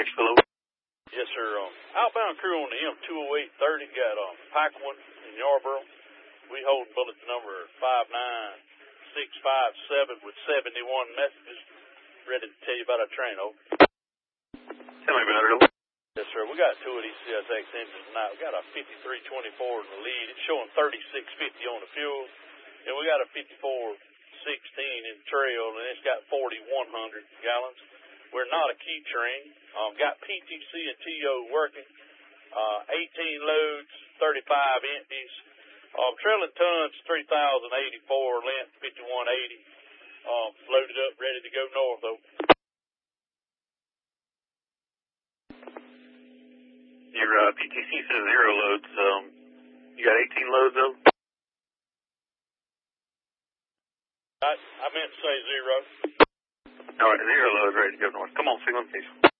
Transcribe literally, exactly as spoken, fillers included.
Hello. Yes, sir. Um, outbound crew on the M two oh eight thirty got um, Packwood in Yarborough. We hold bulletin number five nine six five seven with seventy-one messages. Ready to tell you about our train, over. Tell me about it. Yes, sir. We got two of these C S X engines tonight. We got a fifty-three twenty-four in the lead. It's showing thirty-six fifty on the fuel. And we got a fifty-four sixteen in the trail, and it's got forty-one hundred gallons. We're not a key train. Um, got P T C and T O working. Uh, eighteen loads, thirty-five empties. Um, trailing tons, three thousand eighty-four, length fifty-one eighty. Um, loaded up, ready to go north, though. Your uh, P T C says zero loads. Um, you got eighteen loads, though? I, I meant to say zero. All right, zero loads, ready to go north. Come on, Sigmund, please.